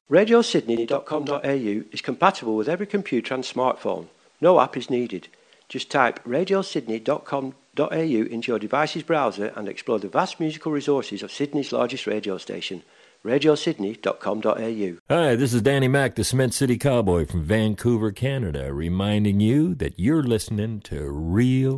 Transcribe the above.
RadioSydney.com.au is compatible with every computer and smartphone. No app is needed. Just type RadioSydney.com.au into your device's browser and explore the vast musical resources of Sydney's largest radio station, RadioSydney.com.au. Hi, this is Danny Mac, the Cement City Cowboy from Vancouver, Canada, reminding you that you're listening to Real